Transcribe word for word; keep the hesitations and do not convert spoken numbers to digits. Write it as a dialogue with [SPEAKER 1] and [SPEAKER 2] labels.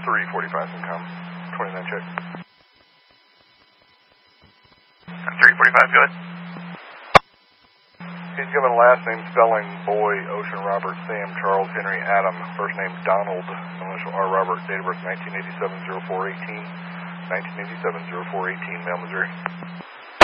[SPEAKER 1] three forty-five can come. twenty-nine check.
[SPEAKER 2] three forty-five, go ahead.
[SPEAKER 1] He's given last name, spelling, boy, Ocean, Robert, Sam, Charles, Henry, Adam, first name, Donald, initial R, Robert, date of birth, nineteen eighty-seven, oh four eighteen, nineteen eighty-seven, oh four eighteen, Male, Missouri.